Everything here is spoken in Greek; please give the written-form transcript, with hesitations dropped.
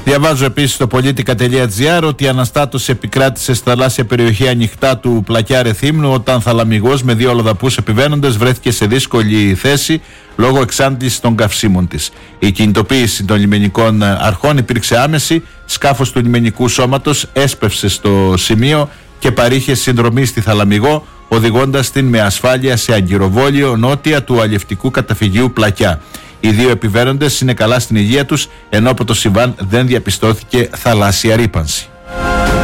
Διαβάζω επίσης στο politica.gr ότι η αναστάτωση επικράτησε στη θαλάσσια περιοχή ανοιχτά του Πλακιά Ρεθύμνου όταν θαλαμιγός με 2 αλλοδαπούς επιβαίνοντες βρέθηκε σε δύσκολη θέση λόγω εξάντλησης των καυσίμων της. Η κινητοποίηση των λιμενικών αρχών υπήρξε άμεση. Σκάφος του λιμενικού σώματος έσπευσε στο σημείο και παρήχε συνδρομή στη θαλαμιγό, οδηγώντας την με ασφάλεια σε αγκυροβόλιο νότια του αλλιευτικού καταφυγίου Πλακιά. Οι 2 επιβαίνοντες είναι καλά στην υγεία τους, ενώ από το συμβάν δεν διαπιστώθηκε θαλάσσια ρύπανση.